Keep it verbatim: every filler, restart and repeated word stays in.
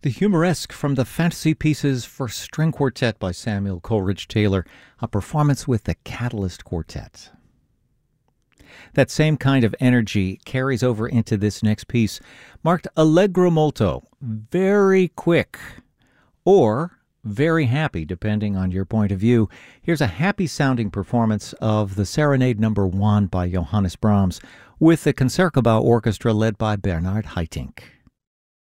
The Humoresque from the Fantasy Pieces for String Quartet by Samuel Coleridge Taylor, a performance with the Catalyst Quartet. That same kind of energy carries over into this next piece, marked Allegro molto, very quick, or very happy, depending on your point of view. Here's a happy-sounding performance of the Serenade Number One by Johannes Brahms, with the Concertgebouw Orchestra led by Bernard Haitink.